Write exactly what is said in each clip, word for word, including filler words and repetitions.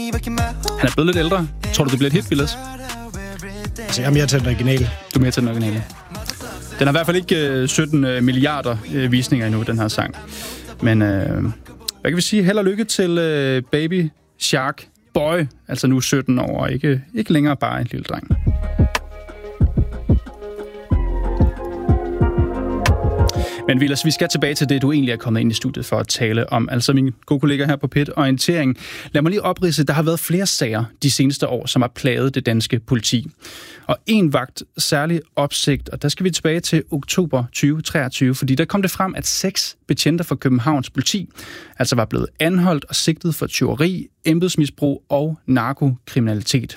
Han er blevet lidt ældre. Tror du, det bliver et hit, Vilas? Altså, jeg er mere til den originale. Du er mere til den originale. Den har i hvert fald ikke øh, sytten øh, milliarder øh, visninger endnu, den her sang. Men øh, hvad kan vi sige? Held og lykke til øh, Baby Shark Boy. Altså nu sytten år, og ikke, ikke længere bare en lille dreng. Men Vilas, vi skal tilbage til det, du egentlig er kommet ind i studiet for at tale om. Altså min gode kollega her på P et Orientering. Lad mig lige opridse, der har været flere sager de seneste år, som har plaget det danske politi. Og en vagt særlig opsigt, og der skal vi tilbage til oktober tyve treogtyve, fordi der kom det frem, at seks betjente fra Københavns politi altså var blevet anholdt og sigtet for tyveri, embedsmisbrug og narkokriminalitet.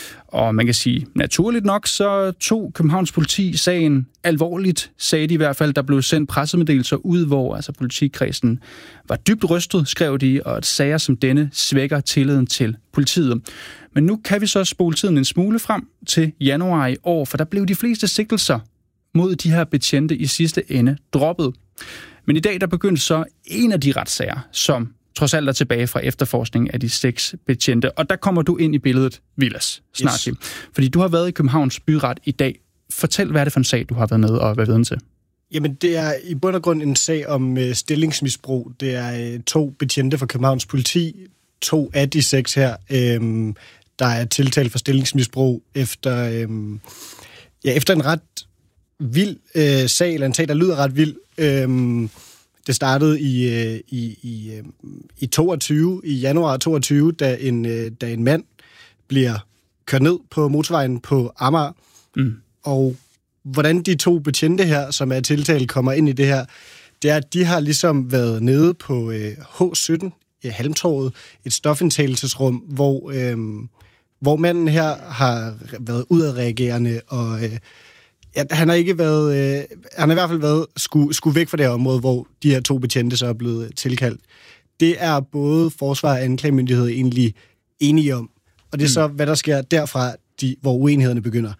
Og man kan sige, naturligt nok, så tog Københavns politi sagen alvorligt, sagde de i hvert fald. Der blev sendt pressemeddelelser ud, hvor altså politikredsen var dybt rystet, skrev de, og at sager som denne svækker tilliden til politiet. Men nu kan vi så spole tiden en smule frem til januar i år, for der blev de fleste sigtelser mod de her betjente i sidste ende droppet. Men i dag der begyndte så en af de retssager, som trods alt er tilbage fra efterforskningen af de seks betjente. Og der kommer du ind i billedet, Vilas, snart. Yes. Fordi du har været i Københavns Byret i dag. Fortæl, hvad er det for en sag, du har været nede og været viden til? Jamen, det er i bund og grund en sag om uh, stillingsmisbrug. Det er uh, to betjente fra Københavns Politi, to af de seks her, øhm, der er tiltalt for stillingsmisbrug efter, øhm, ja, efter en ret vild øh, sag, eller en sag, der lyder ret vild. Øhm, Det startede i, i, i, i toogtyve, i januar toogtyve, da en, da en mand bliver kørt ned på motorvejen på Amager. Mm. Og hvordan de to betjente her, som er tiltalt, kommer ind i det her, det er, at de har ligesom været nede på øh, H sytten, i Halmtorvet, et stofindtagelsesrum, hvor, øh, hvor manden her har været udadreagerende og... Øh, Ja, han har ikke været, øh, han har i hvert fald været skulle, skulle væk fra det her område, hvor de her to betjente så er blevet tilkaldt. Det er både forsvar og anklagemyndighed egentlig enige om, og det er mm. så, hvad der sker derfra, de, hvor uenighederne begynder.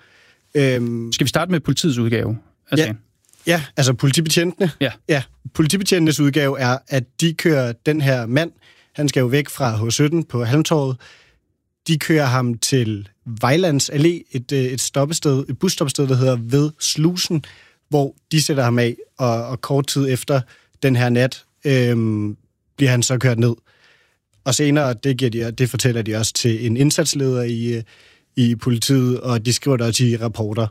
Øhm, Skal vi starte med politiets udgave? Altså. Ja, ja, altså politibetjentene. Ja. ja. Politibetjentenes udgave er, at de kører den her mand, han skal jo væk fra H sytten på Halmtorvet, de kører ham til Vejlands Allé, et, et stoppested, et busstoppested, der hedder Ved Slusen, hvor de sætter ham af, og, og kort tid efter den her nat øhm, bliver han så kørt ned. Og senere, det, giver de, det fortæller de også til en indsatsleder i, i politiet, og de skriver det også i rapporter.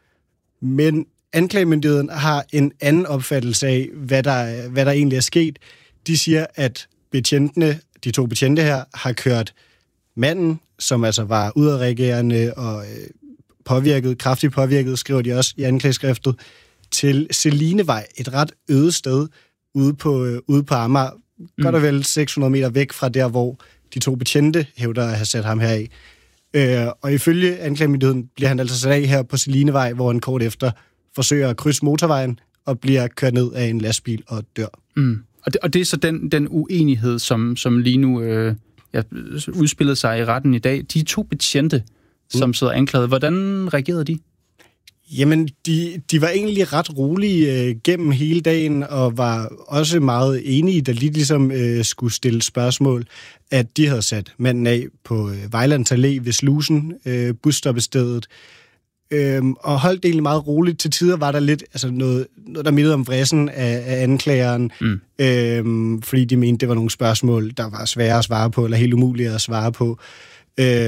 Men anklagemyndigheden har en anden opfattelse af, hvad der, hvad der egentlig er sket. De siger, at betjentene, de to betjente her, har kørt manden, som altså var udadreagerende og øh, påvirket, kraftigt påvirket, skriver de også i anklageskriftet, til Selinevej, et ret øde sted ude på, øh, ude på Amager, mm. godt og vel seks hundrede meter væk fra der, hvor de to betjente hævder at have sat ham her af. Øh, og ifølge anklagemyndigheden bliver han altså sat af her på Selinevej, hvor han kort efter forsøger at krydse motorvejen og bliver kørt ned af en lastbil og dør. Mm. Og, det, og det er så den, den uenighed, som, som lige nu... Øh Jeg udspillede sig i retten i dag. De to betjente, som sidder anklaget, hvordan reagerede de? Jamen, de, de var egentlig ret rolige øh, gennem hele dagen, og var også meget enige, da de ligesom øh, skulle stille spørgsmål, at de havde sat manden af på øh, Vejlands Allé ved Slusen, øh, busstoppestedet, øh, og holdt egentlig meget roligt. Til tider var der lidt altså noget, noget der mindede om vressen af, af anklageren, mm. øh, fordi de mente, det var nogle spørgsmål, der var svære at svare på, eller helt umulige at svare på. Øh,